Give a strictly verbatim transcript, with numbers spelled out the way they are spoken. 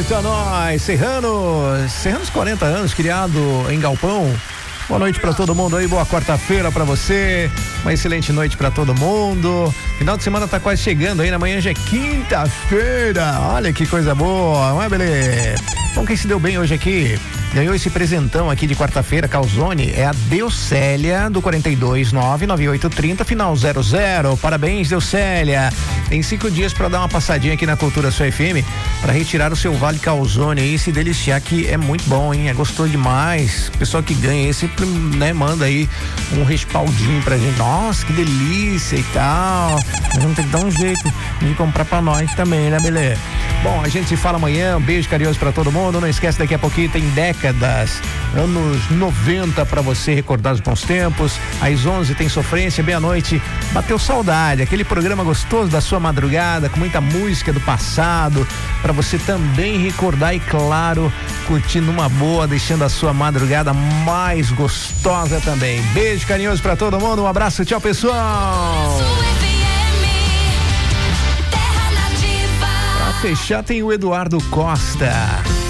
Eita, nós, Serranos, Serranos quarenta anos, criado em Galpão. Boa noite pra todo mundo aí, boa quarta-feira pra você, uma excelente noite pra todo mundo. Final de semana tá quase chegando aí, amanhã já é quinta-feira, olha que coisa boa, não é, Belê? Bom, quem se deu bem hoje aqui, ganhou esse presentão aqui de quarta-feira, Calzone, é a Deucélia, do quarenta e dois, nove nove oito trinta, final zero zero. Parabéns, Deucélia. Tem cinco dias pra dar uma passadinha aqui na Cultura Sua F M, pra retirar o seu Vale Calzone aí, se deliciar, que é muito bom, hein? É gostoso demais. Pessoal que ganha esse, né, manda aí um respaldinho pra gente. Nossa, que delícia e tal. Nós vamos ter que dar um jeito de comprar pra nós também, né, beleza? Bom, a gente se fala amanhã, um beijo carinhoso pra todo mundo. Não esquece, daqui a pouquinho tem décadas, anos noventa pra você recordar os bons tempos. Às onze tem Sofrência, meia-noite bateu saudade, aquele programa gostoso da sua madrugada, com muita música do passado, pra você também recordar e, claro, curtindo uma boa, deixando a sua madrugada mais gostosa também. Beijo carinhoso pra todo mundo, um abraço, tchau, pessoal. Pra fechar tem o Eduardo Costa.